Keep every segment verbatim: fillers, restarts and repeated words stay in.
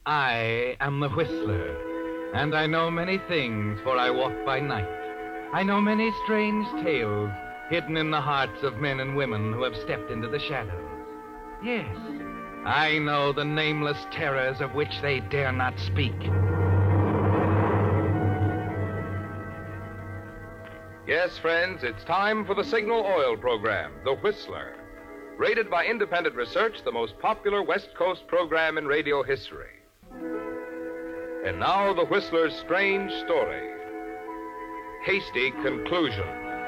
I am the Whistler, and I know many things, for I walk by night. I know many strange tales hidden in the hearts of men and women who have stepped into the shadows. Yes, I know the nameless terrors of which they dare not speak. Yes, friends, it's time for the Signal Oil program, The Whistler. Rated by independent research, the most popular West Coast program in radio history. And now, The Whistler's strange story. Hasty conclusion.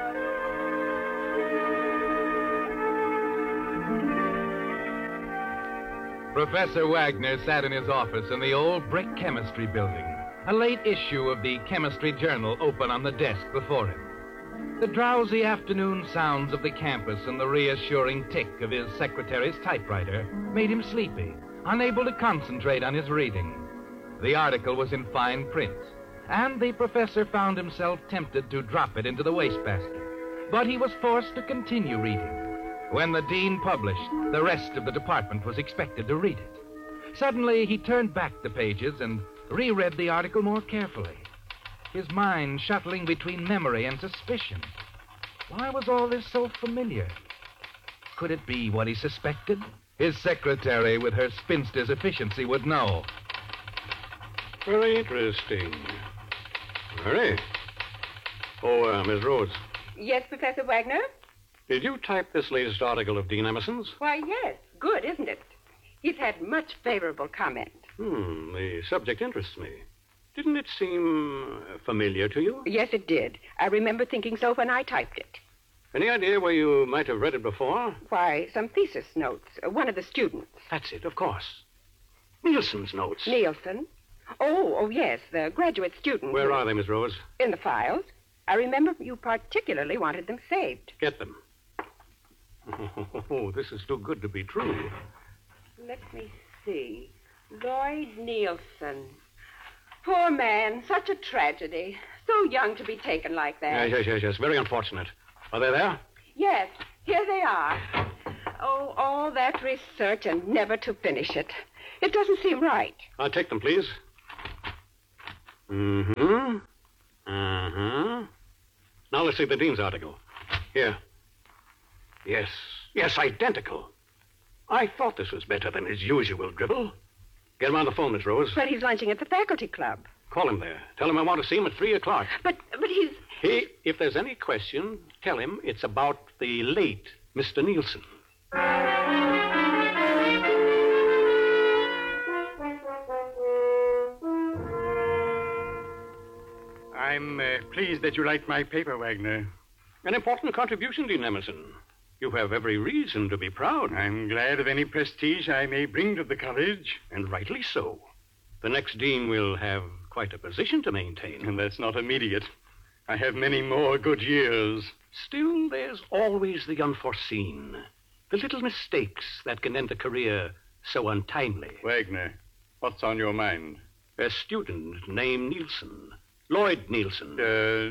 Professor Wagner sat in his office in the old brick chemistry building, a late issue of the Chemistry Journal open on the desk before him. The drowsy afternoon sounds of the campus and the reassuring tick of his secretary's typewriter made him sleepy, unable to concentrate on his reading. The article was in fine print, and the professor found himself tempted to drop it into the wastebasket. But he was forced to continue reading. When the dean published, the rest of the department was expected to read it. Suddenly, he turned back the pages and reread the article more carefully, his mind shuttling between memory and suspicion. Why was all this so familiar? Could it be what he suspected? His secretary, with her spinster's efficiency, would know. Very interesting. Very. Oh, uh, Miss Rhodes. Yes, Professor Wagner? Did you type this latest article of Dean Emerson's? Why, yes. Good, isn't it? He's had much favorable comment. Hmm, the subject interests me. Didn't it seem uh, familiar to you? Yes, it did. I remember thinking so when I typed it. Any idea where you might have read it before? Why, some thesis notes. Uh, one of the students. That's it, of course. Nielsen's notes. Nielsen? Oh, oh, yes, the graduate student. Where are they, Miss Rose? In the files. I remember you particularly wanted them saved. Get them. Oh, this is too good to be true. Let me see. Lloyd Nielsen. Poor man, such a tragedy. So young to be taken like that. Yes, yes, yes, yes. Very unfortunate. Are they there? Yes, here they are. Oh, all that research and never to finish it. It doesn't seem right. I'll take them, please. Mm-hmm. Uh-huh. Now let's see the dean's article. Here. Yes, yes, identical. I thought this was better than his usual dribble. Get him on the phone, Miss Rose. But he's lunching at the faculty club. Call him there. Tell him I want to see him at three o'clock. But, but he's... He, if there's any question, tell him it's about the late Mister Nielsen. I'm uh, pleased that you liked my paper, Wagner. An important contribution, Dean Emerson. You have every reason to be proud. I'm glad of any prestige I may bring to the college. And rightly so. The next dean will have quite a position to maintain. And that's not immediate. I have many more good years. Still, there's always the unforeseen. The little mistakes that can end a career so untimely. Wagner, what's on your mind? A student named Nielsen. Lloyd Nielsen.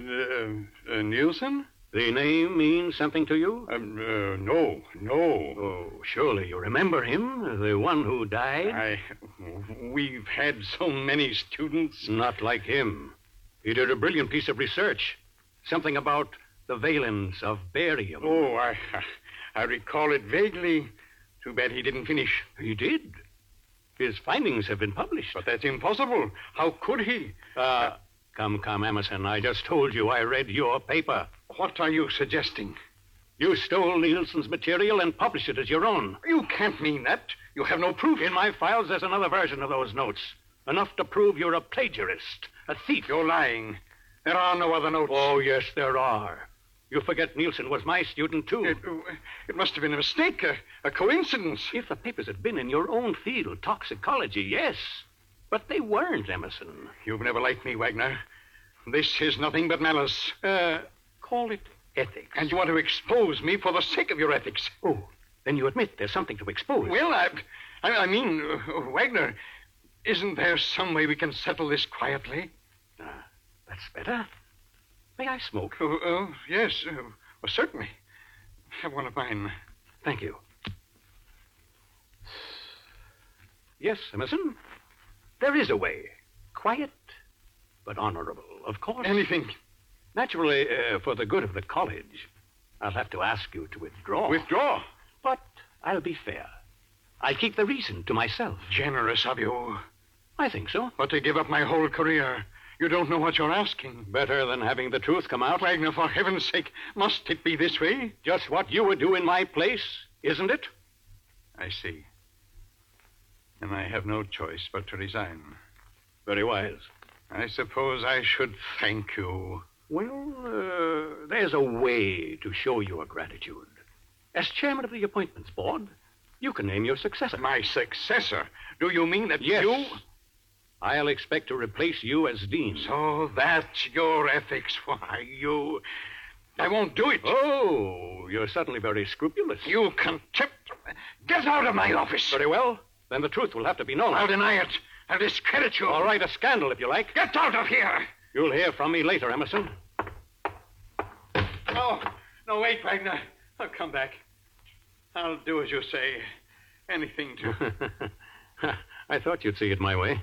Uh, uh, uh Nielsen? The name means something to you? Um, uh, no, no. Oh, surely you remember him, the one who died? I... We've had so many students. Not like him. He did a brilliant piece of research. Something about the valence of barium. Oh, I, I recall it vaguely. Too bad he didn't finish. He did. His findings have been published. But that's impossible. How could he? Uh, come, come, Emerson. I just told you I read your paper. What are you suggesting? You stole Nielsen's material and published it as your own. You can't mean that. You have no proof. In my files, there's another version of those notes. Enough to prove you're a plagiarist, a thief. You're lying. There are no other notes. Oh, yes, there are. You forget Nielsen was my student, too. It, it must have been a mistake, a, a coincidence. If the papers had been in your own field, toxicology, yes. But they weren't, Emerson. You've never liked me, Wagner. This is nothing but malice. Uh, call it ethics. And you want to expose me for the sake of your ethics. Oh, then you admit there's something to expose. Well, I, I, I mean, uh, Wagner, isn't there some way we can settle this quietly? Uh, that's better. May I smoke? Oh, uh, yes, uh, well, certainly. Have one of mine. Thank you. Yes, Emerson? There is a way. Quiet, but honorable, of course. Anything. Naturally, uh, for the good of the college, I'll have to ask you to withdraw. Withdraw? But I'll be fair. I'll keep the reason to myself. Generous of you. I think so. But to give up my whole career, you don't know what you're asking. Better than having the truth come out. Wagner, for heaven's sake, must it be this way? Just what you would do in my place, isn't it? I see. And I have no choice but to resign. Very wise. I suppose I should thank you. Well, uh, there's a way to show your gratitude. As chairman of the appointments board, you can name your successor. My successor? Do you mean that yes. you... I'll expect to replace you as dean. So that's your ethics. Why, you... I won't do it. Oh, you're suddenly very scrupulous. You contempt... Get out of my office. Very well. Then the truth will have to be known. I'll deny it. I'll discredit you. All right, a scandal if you like. Get out of here. You'll hear from me later, Emerson. No, no, wait, Wagner. I'll come back. I'll do as you say. Anything to... I thought you'd see it my way.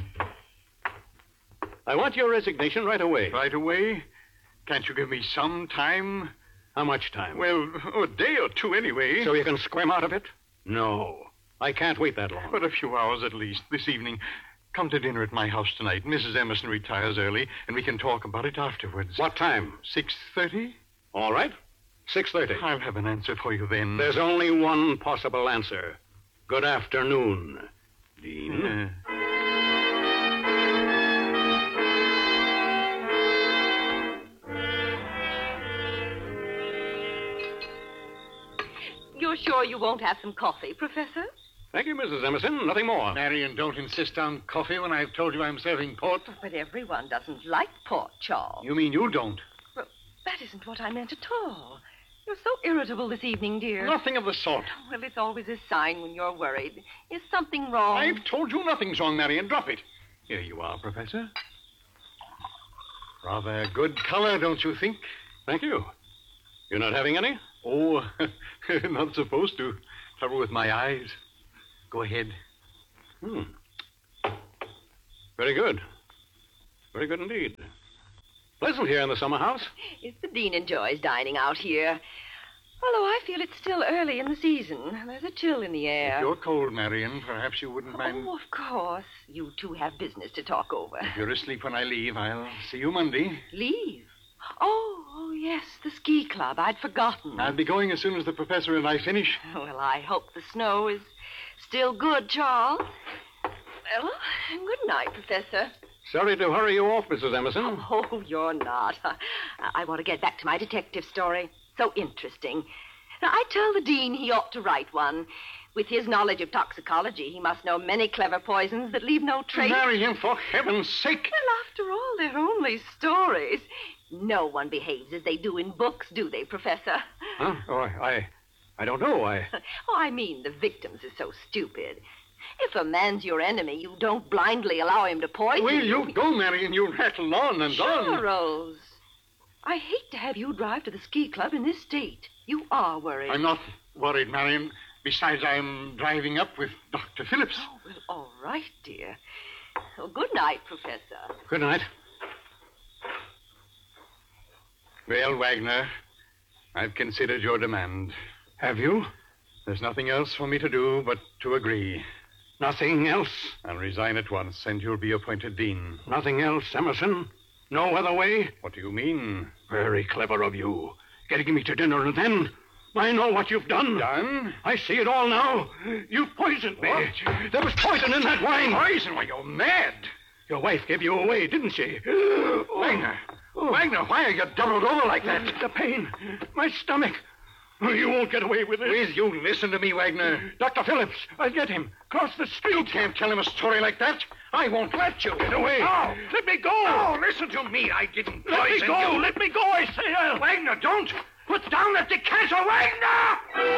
I want your resignation right away. Right away? Can't you give me some time? How much time? Well, a day or two anyway. So you can squirm out of it? No. I can't wait that long. But a few hours at least, this evening. Come to dinner at my house tonight. Missus Emerson retires early, and we can talk about it afterwards. What time? Six thirty? All right. Six thirty. I'll have an answer for you then. There's only one possible answer. Good afternoon, Dean. Uh, You're sure you won't have some coffee, Professor? Thank you, Missus Emerson. Nothing more. Marion, don't insist on coffee when I've told you I'm serving port. But everyone doesn't like port, Charles. You mean you don't? Well, that isn't what I meant at all. You're so irritable this evening, dear. Nothing of the sort. Well, it's always a sign when you're worried. Is something wrong? I've told you nothing's wrong, Marion. Drop it. Here you are, Professor. Rather good color, don't you think? Thank you. You're not having any? Oh, not supposed to. Trouble with my eyes. Go ahead. Hmm. Very good. Very good indeed. Pleasant here in the summer house. Yes, the dean enjoys dining out here. Although I feel it's still early in the season. There's a chill in the air. If you're cold, Marion, perhaps you wouldn't mind... Oh, of course. You two have business to talk over. If you're asleep when I leave, I'll see you Monday. Leave? Oh, oh, yes, the ski club. I'd forgotten. I'll be going as soon as the professor and I finish. Well, I hope the snow is still good, Charles. Well, good night, Professor. Sorry to hurry you off, Missus Emerson. Oh, you're not. I, I want to get back to my detective story. So interesting. Now, I tell the dean he ought to write one. With his knowledge of toxicology, he must know many clever poisons that leave no trace. Marion, for heaven's sake. Well, after all, they're only stories. No one behaves as they do in books, do they, Professor? Huh? Oh, I, I, I don't know. I. Oh, I mean, the victims are so stupid. If a man's your enemy, you don't blindly allow him to poison Well, you. you go, Marion. You rattle on and on. Charles, I hate to have you drive to the ski club in this state. You are worried. I'm not worried, Marion. Besides, I'm driving up with Doctor Phillips. Oh, well, all right, dear. Well, good night, Professor. Good night. Well, Wagner, I've considered your demand. Have you? There's nothing else for me to do but to agree. Nothing else? I'll resign at once, and you'll be appointed dean. Nothing else, Emerson? No other way? What do you mean? Very clever of you. Getting me to dinner, and then I know what you've done. Done? I see it all now. You poisoned me. What? There was poison in that wine. Poison? Why, you're mad. Your wife gave you away, didn't she? Wagner. Oh. Wagner, why are you doubled over like that? The pain. My stomach. You won't get away with it. Will you listen to me, Wagner? Doctor Phillips, I'll get him. Cross the street. You can't tell him a story like that. I won't let you. Get away. No. Let me go. No, listen to me. I didn't Let me poison go. you. Let me go, I say. I'll... Wagner, don't. Put down that decanter, Wagner!